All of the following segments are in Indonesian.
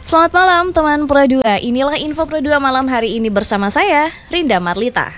Selamat malam teman Pro 2. Inilah info Pro 2 malam hari ini bersama saya, Rinda Marlita.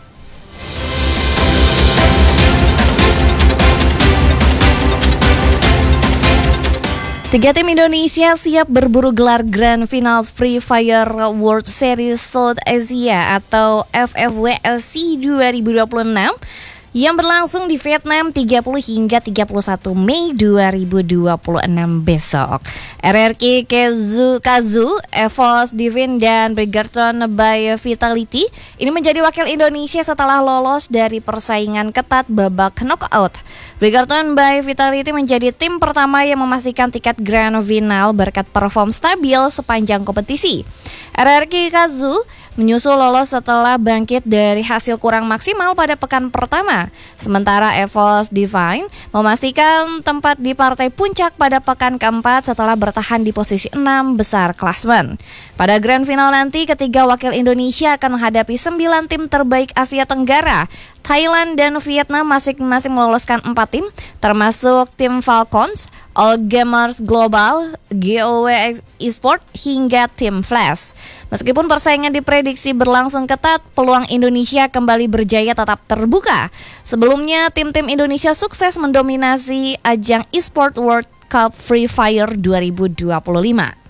Tiga tim Indonesia siap berburu gelar Grand Final Free Fire World Series South Asia atau FFWSC 2026 yang berlangsung di Vietnam 30 hingga 31 Mei 2026 besok. RRQ Kazu, Evos Divin, dan Bridgerton by Vitality ini menjadi wakil Indonesia setelah lolos dari persaingan ketat babak knockout. Bridgerton by Vitality menjadi tim pertama yang memastikan tiket Grand Final berkat perform stabil sepanjang kompetisi. RRQ Kazu menyusul lolos setelah bangkit dari hasil kurang maksimal pada pekan pertama. Sementara Evos Divine memastikan tempat di partai puncak pada pekan keempat setelah bertahan di posisi 6 besar klasmen. Pada Grand Final nanti, ketiga wakil Indonesia akan menghadapi 9 tim terbaik Asia Tenggara. Thailand dan Vietnam masing-masing meloloskan 4 tim, termasuk tim Falcons, All Gamers Global, GOW Esport, hingga tim Flash. Meskipun persaingan diprediksi berlangsung ketat, peluang Indonesia kembali berjaya tetap terbuka. Sebelumnya, tim-tim Indonesia sukses mendominasi ajang eSport World Cup Free Fire 2025.